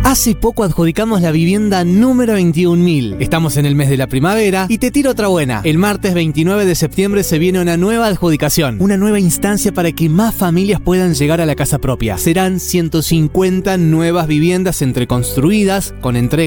Hace poco adjudicamos la vivienda número 21.000. Estamos en el mes de la primavera y te tiro otra buena. El martes 29 de septiembre se viene una nueva adjudicación, una nueva instancia para que más familias puedan llegar a la casa propia. Serán 150 nuevas viviendas entre construidas, con entrega